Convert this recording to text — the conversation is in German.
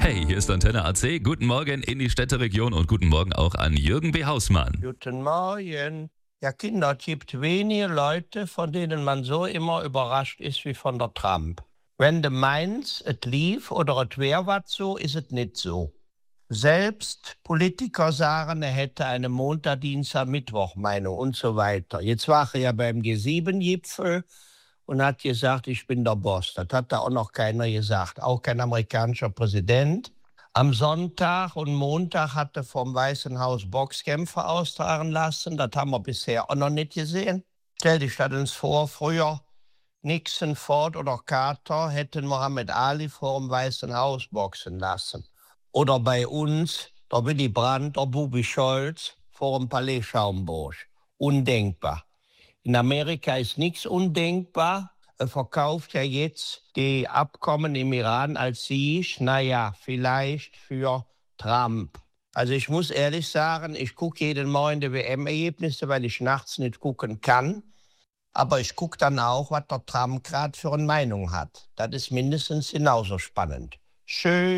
Hey, hier ist Antenne AC. Guten Morgen in die Städteregion und guten Morgen auch an Jürgen B. Hausmann. Guten Morgen. Ja, Kinder, es gibt wenige Leute, von denen man so immer überrascht ist wie von der Trump. Wenn du meinst, es lief oder es wäre was so, ist es nicht so. Selbst Politiker sagen, er hätte eine Montag, Dienstag, Mittwoch Meinung und so weiter. Jetzt war er ja beim G7-Gipfel und hat gesagt, ich bin der Boss. Das hat da auch noch keiner gesagt, auch kein amerikanischer Präsident. Am Sonntag und Montag hat er vom Weißen Haus Boxkämpfe austragen lassen. Das haben wir bisher auch noch nicht gesehen. Stell dich das uns vor, früher Nixon, Ford oder Carter hätten Muhammad Ali vor dem Weißen Haus boxen lassen. Oder bei uns der Willy Brandt, der Bubi Scholz vor dem Palais Schaumburg. Undenkbar. In Amerika ist nichts undenkbar. Er verkauft ja jetzt die Abkommen im Iran als Sieg, naja, vielleicht für Trump. Also ich muss ehrlich sagen, ich gucke jeden Morgen die WM-Ergebnisse, weil ich nachts nicht gucken kann. Aber ich gucke dann auch, was der Trump gerade für eine Meinung hat. Das ist mindestens genauso spannend. Schön.